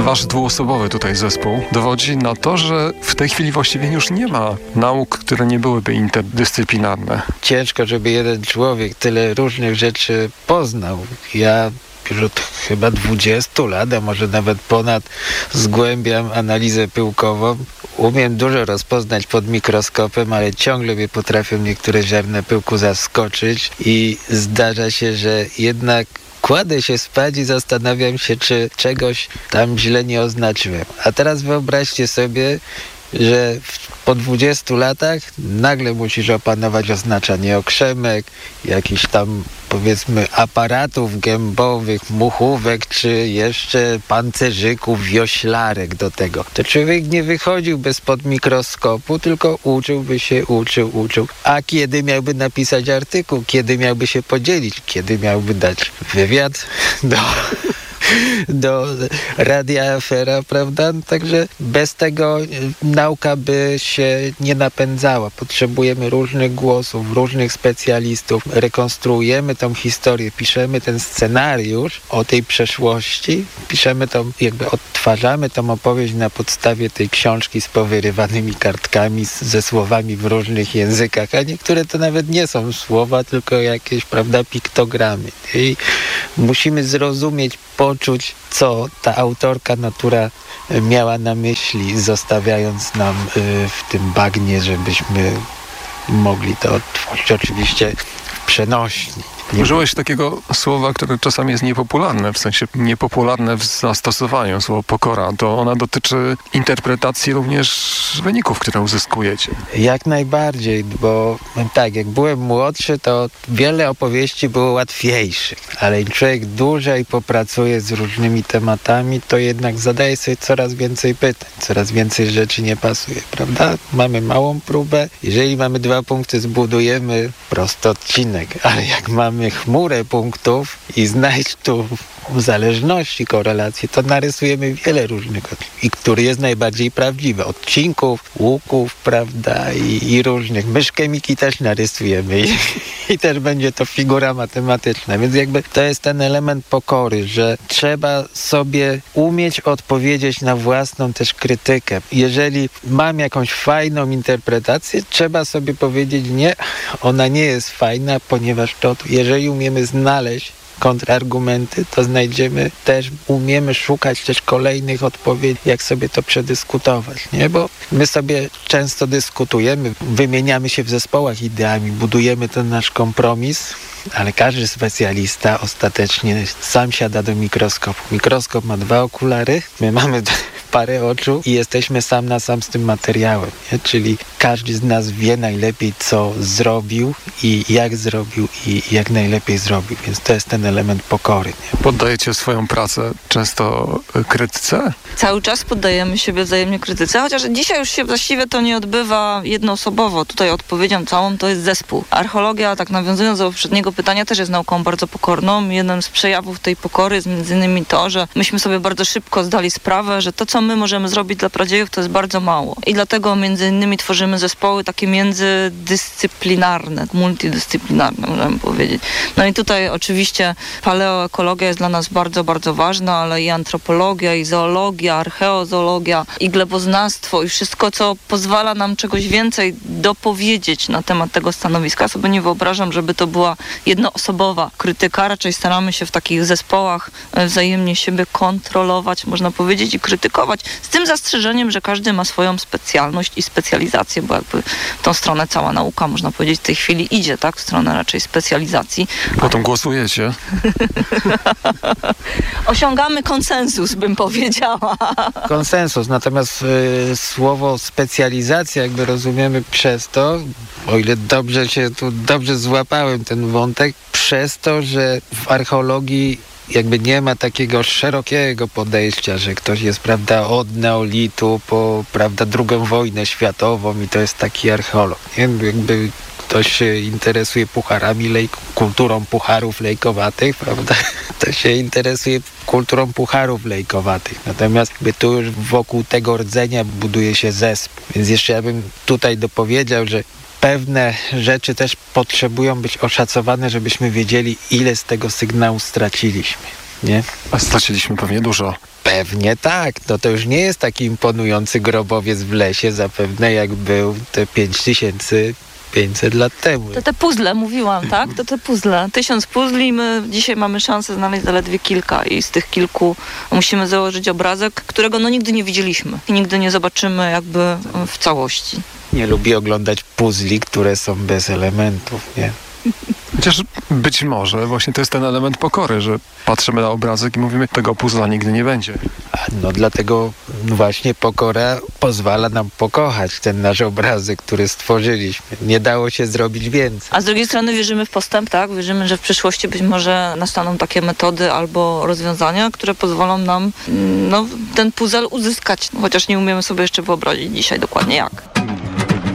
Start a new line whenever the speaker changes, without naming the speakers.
Wasz dwuosobowy tutaj zespół dowodzi na to, że w tej chwili właściwie już nie ma nauk, które nie byłyby interdyscyplinarne.
Ciężko, żeby jeden człowiek tyle różnych rzeczy poznał. Ja już od chyba 20 lat, a może nawet ponad, zgłębiam analizę pyłkową. Umiem dużo rozpoznać pod mikroskopem, ale ciągle mnie potrafią niektóre ziarna pyłku zaskoczyć i zdarza się, że jednak kładę się spać i zastanawiam się, czy czegoś tam źle nie oznaczyłem. A teraz wyobraźcie sobie, że po 20 latach nagle musisz opanować oznaczanie okrzemek, jakichś tam, powiedzmy, aparatów gębowych, muchówek, czy jeszcze pancerzyków, wioślarek do tego. To człowiek nie wychodziłby spod mikroskopu, tylko uczyłby się, uczył. A kiedy miałby napisać artykuł? Kiedy miałby się podzielić? Kiedy miałby dać wywiad do Radia Afera, prawda? Także bez tego nauka by się nie napędzała. Potrzebujemy różnych głosów, różnych specjalistów. Rekonstruujemy tą historię, piszemy ten scenariusz o tej przeszłości, piszemy tą, jakby odtwarzamy tą opowieść na podstawie tej książki z powyrywanymi kartkami, ze słowami w różnych językach, a niektóre to nawet nie są słowa, tylko jakieś, prawda, piktogramy. I musimy zrozumieć, poczuć, co ta autorka natura miała na myśli, zostawiając nam w tym bagnie, żebyśmy mogli to odtworzyć. Oczywiście w przenośni.
Użyłeś takiego słowa, które czasami jest niepopularne, w sensie niepopularne w zastosowaniu, słowo pokora. To ona dotyczy interpretacji również wyników, które uzyskujecie.
Jak najbardziej, bo tak, jak byłem młodszy, to wiele opowieści było łatwiejszych, ale im człowiek dłużej popracuje z różnymi tematami, to jednak zadaje sobie coraz więcej pytań, coraz więcej rzeczy nie pasuje, prawda? Mamy małą próbę, jeżeli mamy 2 punkty, zbudujemy prosty odcinek, ale jak mamy chmurę punktów i znajdź tu zależności, korelacje, to narysujemy wiele różnych, i który jest najbardziej prawdziwy. Odcinków, łuków, prawda, i różnych. Myszkę Miki też narysujemy i też będzie to figura matematyczna. Więc jakby to jest ten element pokory, że trzeba sobie umieć odpowiedzieć na własną też krytykę. Jeżeli mam jakąś fajną interpretację, trzeba sobie powiedzieć, nie, ona nie jest fajna, ponieważ to, jeżeli umiemy znaleźć kontrargumenty, to umiemy szukać też kolejnych odpowiedzi, jak sobie to przedyskutować, nie? Bo my sobie często dyskutujemy, wymieniamy się w zespołach ideami, budujemy ten nasz kompromis, ale każdy specjalista ostatecznie sam siada do mikroskopu. Mikroskop ma 2 okulary, my mamy parę oczu i jesteśmy sam na sam z tym materiałem, nie? Czyli każdy z nas wie najlepiej, co zrobił i jak najlepiej zrobił, więc to jest ten element pokory, nie?
Poddajecie swoją pracę często krytyce?
Cały czas poddajemy siebie wzajemnie krytyce, chociaż dzisiaj już się właściwie to nie odbywa jednoosobowo. Tutaj odpowiedzią całą to jest zespół. Archeologia, tak nawiązując do poprzedniego pytania, też jest nauką bardzo pokorną. Jednym z przejawów tej pokory jest między innymi to, że myśmy sobie bardzo szybko zdali sprawę, że to, co my możemy zrobić dla pradziejów, to jest bardzo mało. I dlatego między innymi tworzymy zespoły takie międzydyscyplinarne, multidyscyplinarne, możemy powiedzieć. No i tutaj oczywiście paleoekologia jest dla nas bardzo, bardzo ważna, ale i antropologia, i zoologia, archeozoologia, i gleboznawstwo, i wszystko, co pozwala nam czegoś więcej dopowiedzieć na temat tego stanowiska. Sobie nie wyobrażam, żeby to była jednoosobowa krytyka. Raczej staramy się w takich zespołach wzajemnie siebie kontrolować, można powiedzieć, i krytykować. Z tym zastrzeżeniem, że każdy ma swoją specjalność i specjalizację, bo jakby w tą stronę cała nauka, można powiedzieć, w tej chwili idzie, tak? W stronę raczej specjalizacji.
Potem głosujecie.
Osiągamy konsensus, bym powiedziała.
Konsensus, natomiast słowo specjalizacja jakby rozumiemy przez to, o ile dobrze złapałem ten wątek, przez to, że w archeologii jakby nie ma takiego szerokiego podejścia, że ktoś jest, prawda, od neolitu po, prawda, II wojnę światową i to jest taki archeolog, nie? Jakby ktoś się interesuje pucharami, kulturą pucharów lejkowatych, prawda? To się interesuje kulturą pucharów lejkowatych. Natomiast jakby tu już wokół tego rdzenia buduje się zespół. Więc jeszcze ja bym tutaj dopowiedział, że pewne rzeczy też potrzebują być oszacowane, żebyśmy wiedzieli, ile z tego sygnału straciliśmy. nie?
A straciliśmy pewnie dużo.
Pewnie tak. No to już nie jest taki imponujący grobowiec w lesie zapewne, jak był te 5500 lat temu.
To te puzzle, mówiłam, tak? To te puzzle. 1000 puzli, my dzisiaj mamy szansę znaleźć zaledwie kilka i z tych kilku musimy założyć obrazek, którego nigdy nie widzieliśmy i nigdy nie zobaczymy jakby w całości.
Nie lubi oglądać puzli, które są bez elementów, nie?
Chociaż być może właśnie to jest ten element pokory, że patrzymy na obrazek i mówimy, tego puzzla nigdy nie będzie.
No dlatego właśnie pokora pozwala nam pokochać ten nasz obrazek, który stworzyliśmy. Nie dało się zrobić więcej.
A z drugiej strony wierzymy w postęp, tak? Wierzymy, że w przyszłości być może nastaną takie metody albo rozwiązania, które pozwolą nam ten puzzle uzyskać. Chociaż nie umiemy sobie jeszcze wyobrazić dzisiaj dokładnie jak.